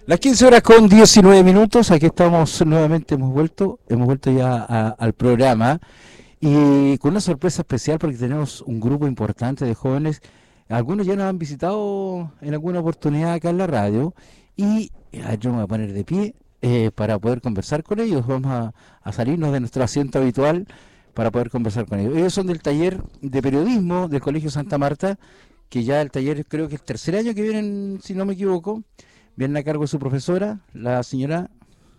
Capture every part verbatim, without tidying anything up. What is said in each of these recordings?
Las quince horas con diecinueve minutos, aquí estamos nuevamente, hemos vuelto, hemos vuelto ya a- al programa y con una sorpresa especial porque tenemos un grupo importante de jóvenes, algunos ya nos han visitado en alguna oportunidad acá en la radio y eh, yo me voy a poner de pie eh, para poder conversar con ellos, vamos a, a salirnos de nuestro asiento habitual para poder conversar con ellos. Ellos son del taller de periodismo del Colegio Santa Marta, que ya el taller creo que es el tercer año que vienen, si no me equivoco. Vienen a cargo de su profesora, la señora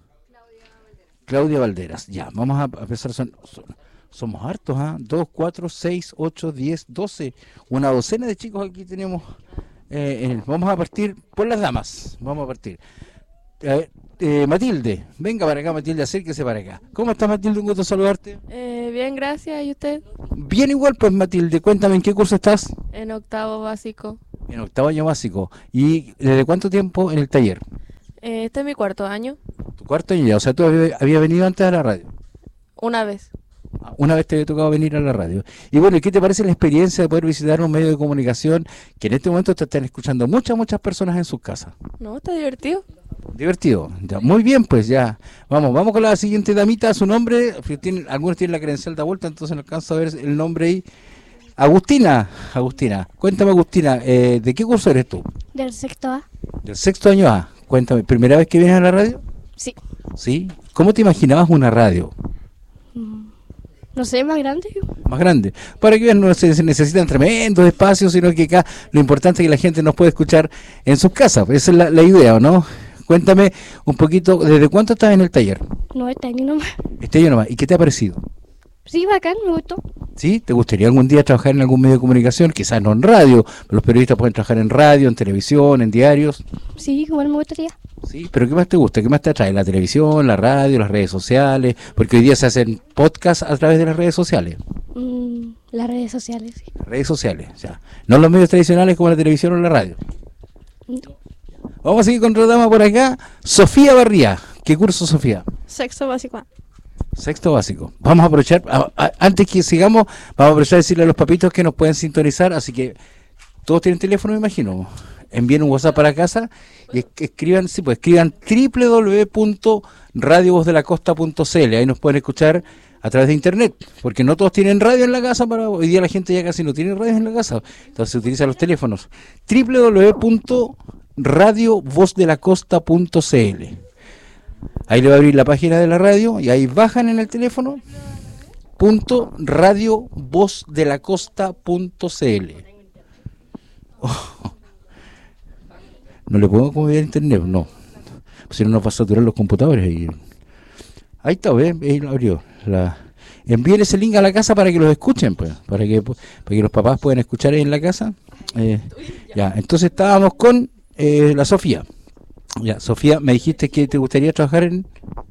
Claudia Valderas. Ya, vamos a a empezar. Son, son- somos hartos, ¿ah? Dos, cuatro, seis, ocho, diez, doce. Una docena de chicos aquí tenemos. eh, en el- vamos a partir por las damas. Vamos a partir. A ver, eh, Matilde, venga para acá, Matilde, acérquese para acá. ¿Cómo estás, Matilde? Un gusto saludarte. Eh, bien, gracias. ¿Y usted? Bien igual, pues, Matilde, cuéntame, ¿en qué curso estás? En octavo básico. En octavo año básico. ¿Y desde cuánto tiempo en el taller? Eh, este es mi cuarto año. Tu cuarto año ya, o sea, tú habías había venido antes a la radio. Una vez. Una vez te había tocado venir a la radio. Y bueno, ¿y qué te parece la experiencia de poder visitar un medio de comunicación que en este momento te están escuchando muchas, muchas personas en sus casas? ¿No? ¿Está divertido? Divertido. Ya, muy bien, pues ya. Vamos, vamos con la siguiente damita, su nombre. Tienen, algunos tienen la credencial de vuelta, entonces no alcanzo a ver el nombre ahí. Agustina, Agustina. Cuéntame, Agustina, eh, ¿de qué curso eres tú? Del sexto A. Del sexto año A. Cuéntame, ¿primera vez que vienes a la radio? Sí. ¿Sí? ¿Cómo te imaginabas una radio? No sé, más grande. Más grande. Para que vean, no se, se necesitan tremendos espacios, sino que acá lo importante es que la gente nos puede escuchar en sus casas. Pues esa es la, la idea, ¿o no? Cuéntame un poquito, ¿desde cuánto estás en el taller? No, este año nomás. Este año nomás. ¿Y qué te ha parecido? Sí, bacán, me gustó. ¿Sí? ¿Te gustaría algún día trabajar en algún medio de comunicación? Quizás no en radio. Los periodistas pueden trabajar en radio, en televisión, en diarios. Sí, igual me gustaría. ¿Sí? ¿Pero qué más te gusta? ¿Qué más te atrae? ¿La televisión, la radio, las redes sociales? Porque hoy día se hacen podcasts a través de las redes sociales. Mm, las redes sociales, sí. Redes sociales, o sea, no los medios tradicionales como la televisión o la radio. Vamos a seguir con otra dama por acá. Sofía Barría. ¿Qué curso, Sofía? Sexto básico. Sexto básico. Vamos a aprovechar, a- a- antes que sigamos, vamos a aprovechar a decirle a los papitos que nos pueden sintonizar, así que todos tienen teléfono, me imagino. Envíen un WhatsApp para casa y es- escriban, sí, pues escriban doble u doble u doble u punto radio voz de la costa punto c l. Ahí nos pueden escuchar a través de internet, porque no todos tienen radio en la casa. Para hoy día la gente ya casi no tiene radio en la casa, entonces se utilizan los teléfonos. doble u doble u doble u punto radio voz de la costa punto c l. Ahí le va a abrir la página de la radio y ahí bajan en el teléfono punto radio voz de la costa punto c l. Oh. No le puedo cambiar internet, no. Si no nos va a saturar los computadores. Ahí, ahí está, ¿ves? Ahí lo abrió. La... Envíen ese link a la casa para que los escuchen, pues, para que para que los papás puedan escuchar ahí en la casa. Eh, ya, entonces estábamos con eh, la Sofía. Ya, Sofía, me dijiste que te gustaría trabajar en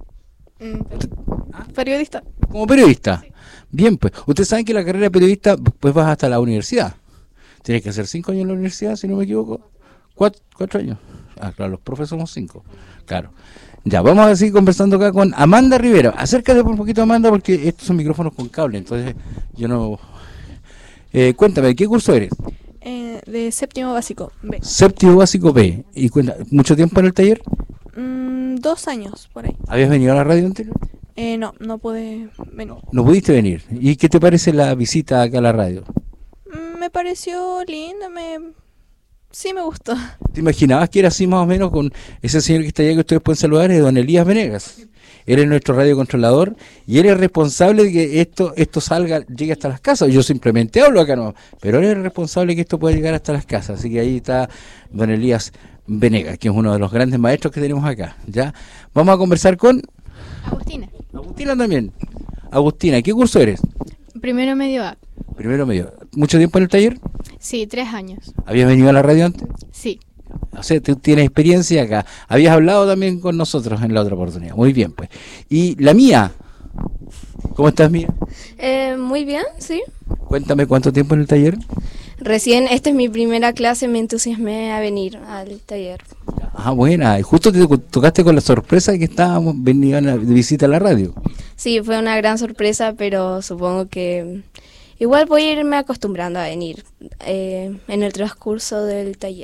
Periodista. como periodista. Bien, pues, ustedes saben que la carrera de periodista, pues vas hasta la universidad. Tienes que hacer cinco años en la universidad, si no me equivoco. Cuatro, cuatro años. Ah, claro, los profes somos cinco. Claro. Ya, vamos a seguir conversando acá con Amanda Rivera. Acércate por un poquito, Amanda, porque estos son micrófonos con cable, entonces yo no... Eh, cuéntame, ¿qué curso eres? Eh, de séptimo básico. B. Séptimo básico B. Y cuenta, ¿mucho tiempo en el taller? Mm, dos años, por ahí. ¿Habías venido a la radio anterior? Eh, no, no pude venir. No pudiste venir. ¿Y qué te parece la visita acá a la radio? Mm, me pareció linda, me... Sí me gustó. ¿Te imaginabas que era así más o menos con ese señor que está allá que ustedes pueden saludar? Es don Elías Venegas. Él es nuestro radiocontrolador y él es responsable de que esto esto salga, llegue hasta las casas. Yo simplemente hablo acá, no, pero él es responsable de que esto pueda llegar hasta las casas. Así que ahí está don Elías Venegas, que es uno de los grandes maestros que tenemos acá. ¿Ya? Vamos a conversar con Agustina. Agustina también. Agustina, ¿qué curso eres? Primero medio A. Primero medio. ¿Mucho tiempo en el taller? Sí, tres años. ¿Habías venido a la radio antes? Sí. O sea, tú tienes experiencia acá. Habías hablado también con nosotros en la otra oportunidad. Muy bien, pues. Y la mía. ¿Cómo estás, Mía? Eh, muy bien, sí. Cuéntame cuánto tiempo en el taller. Recién, esta es mi primera clase, me entusiasmé a venir al taller. Ah, buena. Y justo te to- tocaste con la sorpresa de que estábamos venían de visita a la radio. Sí, fue una gran sorpresa, pero supongo que igual voy a irme acostumbrando a venir eh, en el transcurso del taller.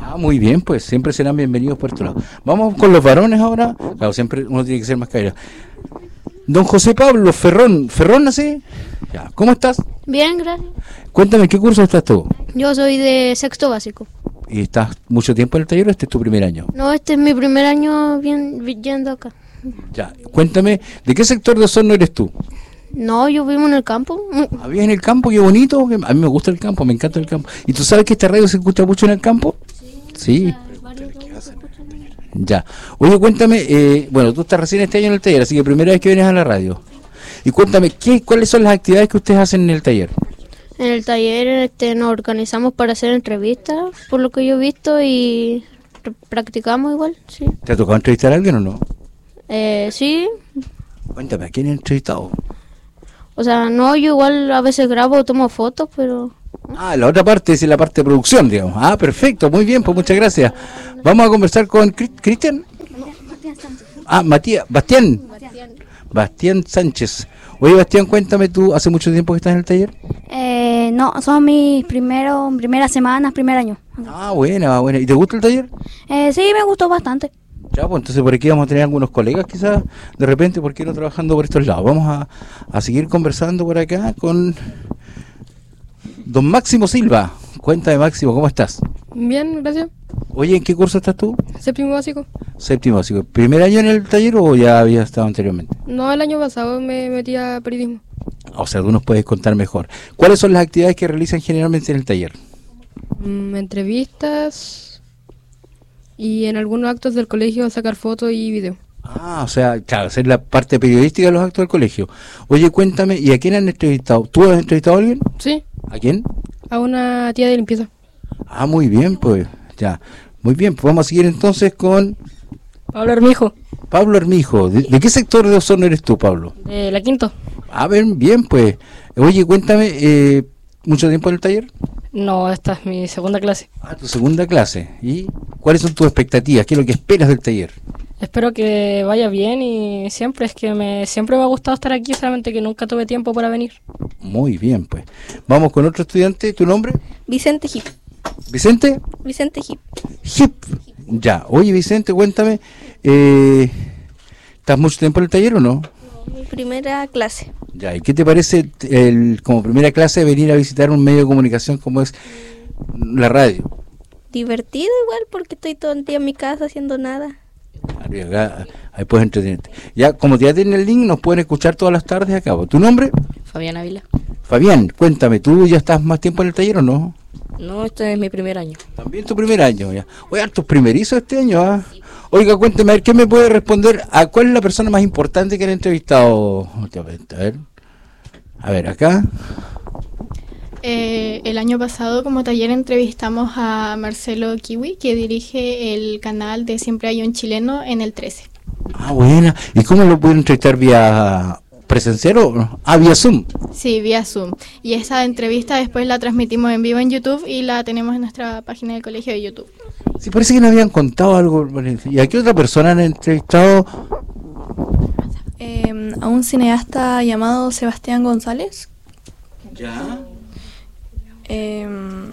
Ah, muy bien, pues siempre serán bienvenidos por tu lado. Vamos con los varones ahora. Claro, siempre uno tiene que ser más caballero. Don José Pablo Ferrón, ¿Ferrón así? Ya, ¿cómo estás? Bien, gracias. Cuéntame, ¿qué curso estás tú? Yo soy de sexto básico. ¿Y estás mucho tiempo en el taller o este es tu primer año? No, este es mi primer año bien, yendo acá. Ya, cuéntame, ¿de qué sector de Osorno eres tú? No, yo vivo en el campo. ¿Habías en el campo? Qué bonito. A mí me gusta el campo, me encanta el campo. ¿Y tú sabes que esta radio se escucha mucho en el campo? Sí. Ya. Oye, cuéntame, eh, bueno, tú estás recién este año en el taller, así que primera vez que vienes a la radio. Y cuéntame, ¿qué, ¿cuáles son las actividades que ustedes hacen en el taller? En el taller este, nos organizamos para hacer entrevistas, por lo que yo he visto, y pr- practicamos igual, sí. ¿Te ha tocado entrevistar a alguien o no? Eh, sí, Cuéntame, ¿a quién has entrevistado? o sea, no, yo igual a veces grabo o tomo fotos, pero... Ah, la otra parte es la parte de producción, digamos. Ah, perfecto, muy bien, pues muchas gracias. Vamos a conversar con Cri- Cristian. Ah, Matías, Bastián. Bastián Sánchez. Oye, Bastián, cuéntame, ¿tú hace mucho tiempo que estás en el taller? Eh, no, son mis primeros, primeras semanas, primer año. Ah, buena, buena. ¿Y te gusta el taller? Eh, sí, me gustó bastante. Ya, pues entonces por aquí vamos a tener algunos colegas quizás de repente, porque no trabajando por estos lados. Vamos a, a seguir conversando por acá con don Máximo Silva. Cuéntame, Máximo, ¿cómo estás? Bien, gracias. Oye, ¿en qué curso estás tú? Séptimo básico. Séptimo básico. ¿Primer año en el taller o ya habías estado anteriormente? No, el año pasado me metí a periodismo. O sea, tú nos puedes contar mejor. ¿Cuáles son las actividades que realizan generalmente en el taller? Mm, entrevistas y en algunos actos del colegio sacar fotos y video. Ah, o sea, claro, hacer la parte periodística de los actos del colegio. Oye, cuéntame, ¿y a quién han entrevistado? ¿Tú has entrevistado a alguien? Sí, ¿A quién? a una tía de limpieza. Ah, muy bien, pues, ya. Muy bien, pues vamos a seguir entonces con Pablo Hermijo, Pablo Hermijo. ¿De, de qué sector de Osorno eres tú, Pablo? de la Quinto. A ver, bien, pues. Oye, cuéntame, eh, ¿mucho tiempo en el taller? No, esta es mi segunda clase. Ah, tu segunda clase. ¿Y cuáles son tus expectativas? ¿Qué es lo que esperas del taller? Espero que vaya bien y siempre es que me siempre me ha gustado estar aquí, solamente que nunca tuve tiempo para venir. Muy bien, pues. Vamos con otro estudiante. ¿Tu nombre? Vicente Hip. ¿Vicente? Vicente Hip. Hip. Ya. Oye, Vicente, cuéntame, eh, ¿estás mucho tiempo en el taller o no? Mi primera clase. Ya, ¿y qué te parece el, como primera clase venir a visitar un medio de comunicación como es la radio? Divertido igual porque estoy todo el día en mi casa haciendo nada. Claro, y acá, ahí puedes entretenerte. Ya, como ya tienen el link, nos pueden escuchar todas las tardes acá. ¿Tu nombre? Fabián Ávila. Fabián, cuéntame, ¿tú ya estás más tiempo en el taller o no? No, este es mi primer año. También tu primer año, ya. Oye, hartos primerizos este año, ¿ah? Oiga, cuénteme, a ver, ¿qué me puede responder? ¿A cuál es la persona más importante que han entrevistado? A ver, a ver, acá. Eh, el año pasado como taller entrevistamos a Marcelo Kiwi, que dirige el canal de Siempre hay un chileno en el trece. Ah, buena. ¿Y cómo lo pueden entrevistar vía presencial o ah, vía Zoom? Sí, vía Zoom. Y esa entrevista después la transmitimos en vivo en YouTube y la tenemos en nuestra página del colegio de YouTube. Sí, parece que nos habían contado algo. ¿Y a qué otra persona han entrevistado? Eh, a un cineasta llamado Sebastián González. Ya. Eh,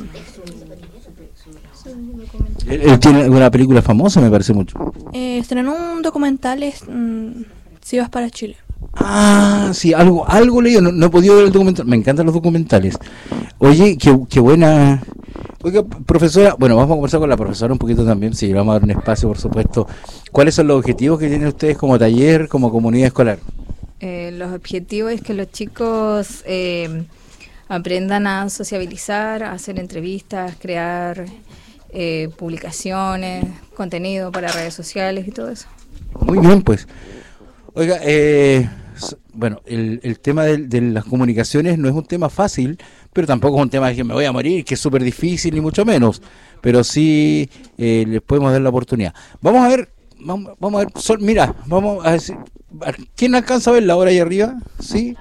Él, él tiene una película famosa, me parece mucho. eh, estrenó un documental, es, mm, Si vas para Chile. Ah, sí, algo algo leído, no, no he podido ver el documental, me encantan los documentales. Oye, qué, qué buena. Oiga, profesora, bueno, vamos a conversar con la profesora un poquito también, sí, vamos a dar un espacio, por supuesto. ¿Cuáles son los objetivos que tienen ustedes como taller, como comunidad escolar? Eh, los objetivos es que los chicos eh, aprendan a sociabilizar, a hacer entrevistas, crear eh, publicaciones, contenido para redes sociales y todo eso. Muy bien, pues. Oiga, eh, bueno, el, el tema de, de las comunicaciones no es un tema fácil, pero tampoco es un tema de que me voy a morir, que es súper difícil, ni mucho menos. Pero sí eh, les podemos dar la oportunidad. Vamos a ver, vamos, vamos a ver, Sol, mira, vamos a decir, ¿quién alcanza a ver la hora ahí arriba? ¿Sí?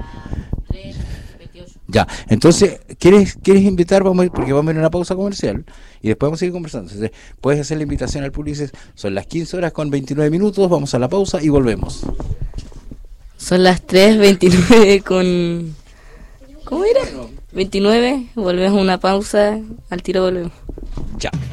Ya, entonces, ¿quieres quieres invitar? Vamos a ir, porque vamos a ir a una pausa comercial y después vamos a seguir conversando. Entonces, puedes hacer la invitación al público. Son las quince horas con veintinueve minutos, vamos a la pausa y volvemos. Son las tres veintinueve con... ¿Cómo era? veintinueve, volvemos a una pausa, al tiro volvemos. Ya.